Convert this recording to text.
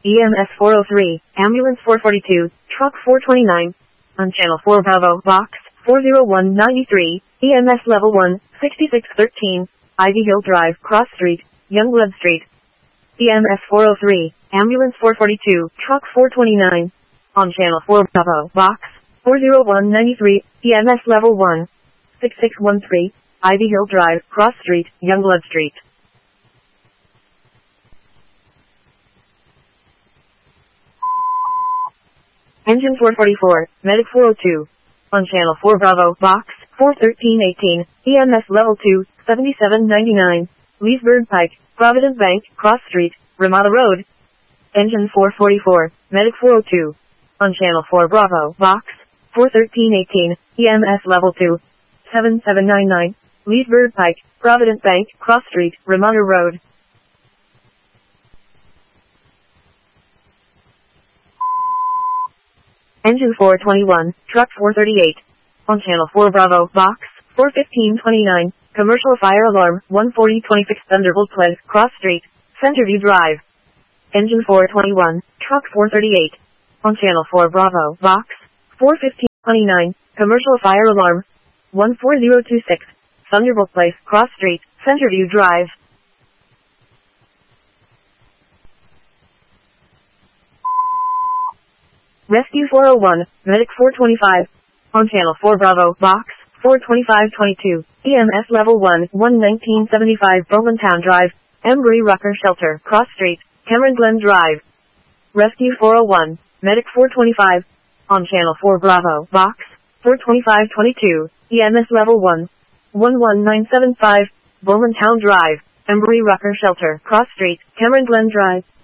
EMS 403, Ambulance 442, Truck 429. On Channel 4 Bravo, Box 40193, EMS Level 1, 6613, Ivy Hill Drive, Cross Street, Youngblood Street. EMS 403, Ambulance 442, Truck 429. On Channel 4 Bravo, Box 40193, EMS Level 1, 6613, Ivy Hill Drive, Cross Street, Youngblood Street. Engine 444, Medic 402. On Channel 4 Bravo, Box 41318, EMS Level 2, 7799, Leesburg Pike, Providence Bank, Cross Street, Ramada Road. Engine 444, Medic 402. On Channel 4 Bravo, Box 41318, EMS Level 2, 7799, Leesburg Pike, Providence Bank, Cross Street, Ramada Road. Engine 421, Truck 438. On Channel 4 Bravo, Box 41529, Commercial Fire Alarm 14026 Thunderbolt Place, Cross Street, Centerview Drive. Engine 421, Truck 438. On Channel 4 Bravo, Box 41529, Commercial Fire Alarm 14026, Thunderbolt Place, Cross Street, Centerview Drive. Rescue 401, Medic 425. On Channel 4 Bravo, Box 42522, EMS Level 1, 1975 Bowmantown Drive, Embry Rucker Shelter, Cross Street, Cameron Glen Drive. Rescue 401, Medic 425. On Channel 4 Bravo, Box 42522, EMS Level 1, 11975, Bowmantown Drive, Embry Rucker Shelter, Cross Street, Cameron Glen Drive.